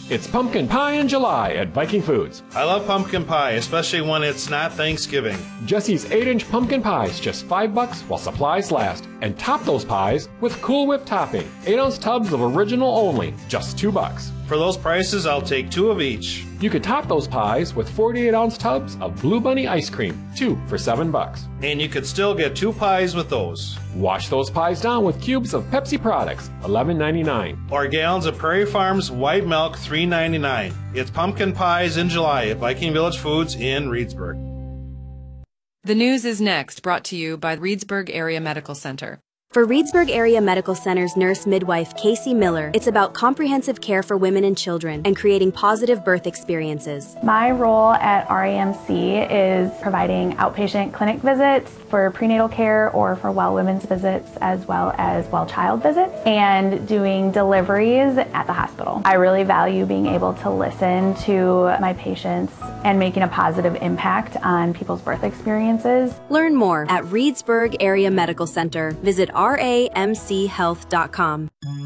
It's pumpkin pie in July at Viking Foods. I love pumpkin pie, especially when it's not Thanksgiving. Jesse's 8-inch pumpkin pies, just $5 while supplies last. And top those pies with Cool Whip topping. 8-ounce tubs of original only, just $2. For those prices, I'll take 2 of each. You could top those pies with 48-ounce tubs of Blue Bunny ice cream, 2 for $7. And you could still get 2 pies with those. Wash those pies down with cubes of Pepsi products, $11.99. Or gallons of Prairie Farms white milk, $3.99. It's pumpkin pies in July at Viking Village Foods in Reedsburg. The news is next, brought to you by Reedsburg Area Medical Center. For Reedsburg Area Medical Center's nurse midwife, Casey Miller, it's about comprehensive care for women and children and creating positive birth experiences. My role at RAMC is providing outpatient clinic visits for prenatal care or for well women's visits as well as well child visits and doing deliveries at the hospital. I really value being able to listen to my patients and making a positive impact on people's birth experiences. Learn more at Reedsburg Area Medical Center. Visit ramchealth.com.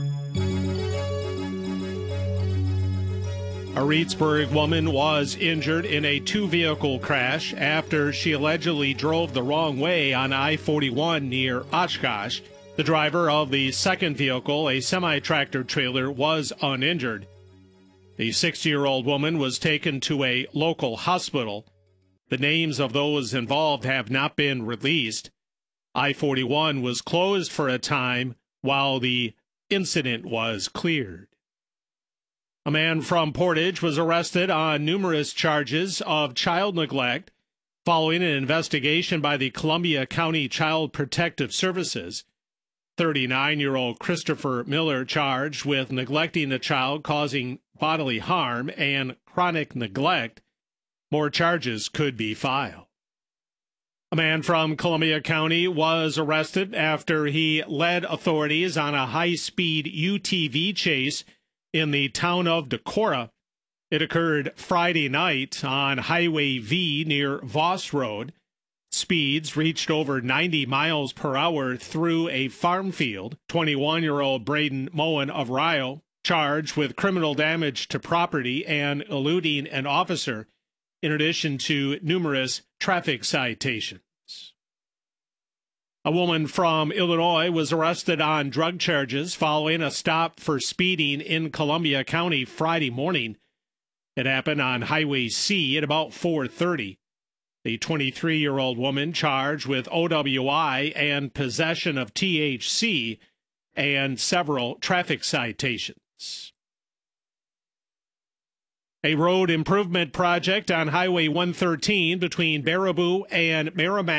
A Reedsburg woman was injured in a 2-vehicle crash after she allegedly drove the wrong way on I-41 near Oshkosh. The driver of the second vehicle, a semi-tractor trailer, was uninjured. The 60-year-old woman was taken to a local hospital. The names of those involved have not been released. I-41 was closed for a time while the incident was cleared. A man from Portage was arrested on numerous charges of child neglect following an investigation by the Columbia County Child Protective Services. 39-year-old Christopher Miller charged with neglecting a child causing bodily harm and chronic neglect. More charges could be filed. A man from Columbia County was arrested after he led authorities on a high-speed UTV chase in the town of Decorah. It occurred Friday night on Highway V near Voss Road. Speeds reached over 90 miles per hour through a farm field. 21-year-old Braden Moen of Rio, charged with criminal damage to property and eluding an officer, in addition to numerous traffic citations. A woman from Illinois was arrested on drug charges following a stop for speeding in Columbia County Friday morning. It happened on Highway C at about 4:30. The 23-year-old woman charged with OWI and possession of THC and several traffic citations. A road improvement project on Highway 113 between Baraboo and Merrimack